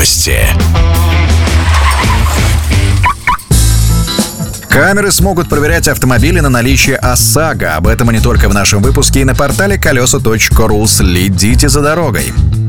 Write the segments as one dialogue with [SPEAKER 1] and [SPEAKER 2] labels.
[SPEAKER 1] Новости.
[SPEAKER 2] Камеры смогут проверять автомобили на наличие ОСАГО. Об этом и не только в нашем выпуске, и на портале колеса.ру. Следите за дорогой.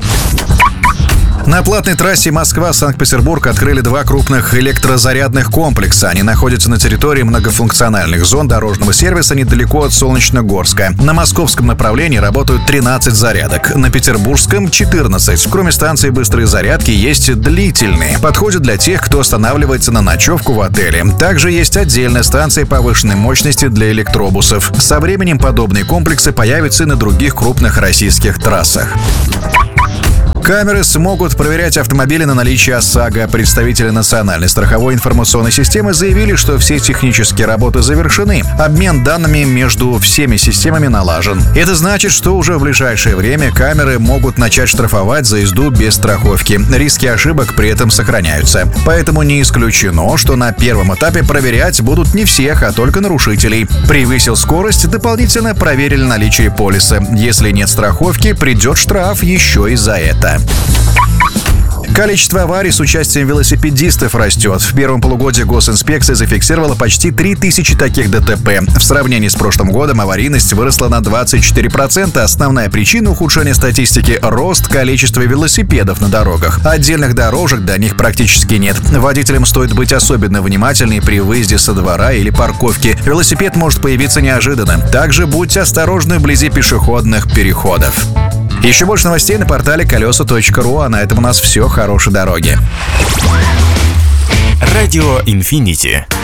[SPEAKER 2] На платной трассе Москва-Санкт-Петербург открыли 2 крупных электрозарядных комплекса. Они находятся на территории многофункциональных зон дорожного сервиса недалеко от Солнечногорска. На московском направлении работают 13 зарядок, на петербургском — 14. Кроме станции быстрой зарядки есть длительные. Подходят для тех, кто останавливается на ночевку в отеле. Также есть отдельная станция повышенной мощности для электробусов. Со временем подобные комплексы появятся и на других крупных российских трассах. Камеры смогут проверять автомобили на наличие ОСАГО. Представители Национальной страховой информационной системы заявили, что все технические работы завершены. Обмен данными между всеми системами налажен. Это значит, что уже в ближайшее время камеры могут начать штрафовать за езду без страховки. Риски ошибок при этом сохраняются. Поэтому не исключено, что на первом этапе проверять будут не всех, а только нарушителей. Превысил скорость — дополнительно проверили наличие полиса. Если нет страховки, придет штраф еще и за это. Количество аварий с участием велосипедистов растет. В первом полугодии госинспекция зафиксировала почти 3000 таких ДТП. В сравнении с прошлым годом аварийность выросла на 24%. Основная причина ухудшения статистики — рост количества велосипедов на дорогах. Отдельных дорожек до них практически нет. Водителям стоит быть особенно внимательными при выезде со двора или парковки. Велосипед может появиться неожиданно. Также будьте осторожны вблизи пешеходных переходов. Еще больше новостей на портале колеса.ру, а на этом у нас все. Хорошей дороги.
[SPEAKER 1] Радио Инфинити.